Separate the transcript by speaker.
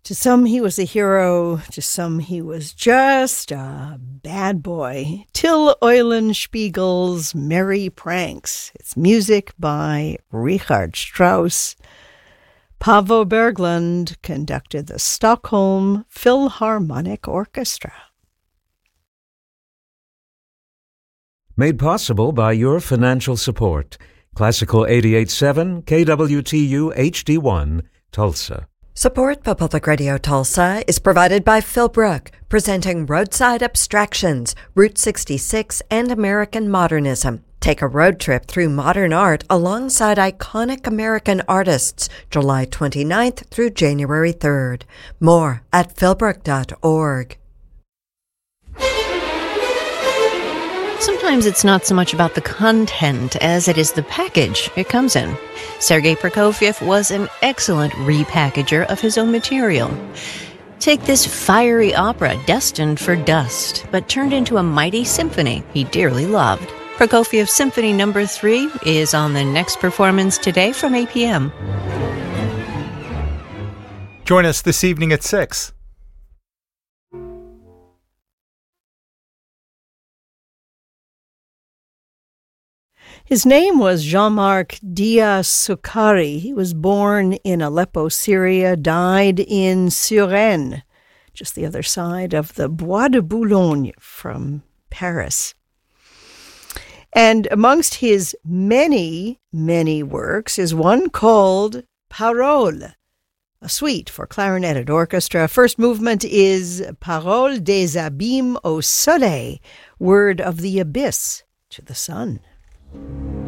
Speaker 1: To some, he was a hero. To some, he was just a bad boy. Till Eulenspiegel's Merry Pranks. It's music by Richard Strauss. Paavo Berglund conducted the Stockholm Philharmonic Orchestra.
Speaker 2: Made possible by your financial support. Classical 88.7 KWTU HD1, Tulsa.
Speaker 3: Support for Public Radio Tulsa is provided by Philbrook, presenting Roadside Abstractions, Route 66, and American Modernism. Take a road trip through modern art alongside iconic American artists, July 29th through January 3rd. More at philbrook.org.
Speaker 4: Sometimes it's not so much about the content as it is the package it comes in. Sergei Prokofiev was an excellent repackager of his own material. Take this fiery opera destined for dust, but turned into a mighty symphony he dearly loved. Prokofiev Symphony No. 3 is on the next performance today from 8 p.m.
Speaker 5: Join us this evening at 6.
Speaker 1: His name was Jean-Marc Diaz-Sukkari. He was born in Aleppo, Syria, died in Suresnes, just the other side of the Bois de Boulogne from Paris. And amongst his many, many works is one called Paroles, a suite for clarinet and orchestra. First movement is Paroles des abîmes au soleil, word of the abyss to the sun.